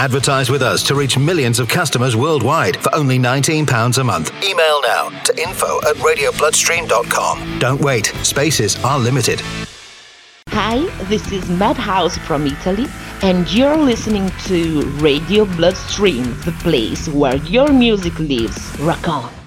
Advertise with us to reach millions of customers worldwide for only £19 a month. Email now to info@radiobloodstream.com. Don't wait. Spaces are limited. Hi, this is Madhouse from Italy, and you're listening to Radio Bloodstream, the place where your music lives. Rock on!